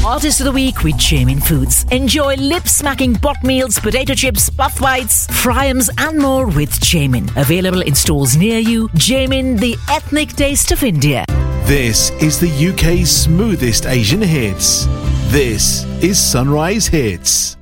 Artist of the Week with Jamin Foods. Enjoy lip-smacking pot meals, potato chips, puff bites, fryams and more with Jamin. Available in stores near you. Jamin, the ethnic taste of India. This is the UK's smoothest Asian hits. This is Sunrise Hits.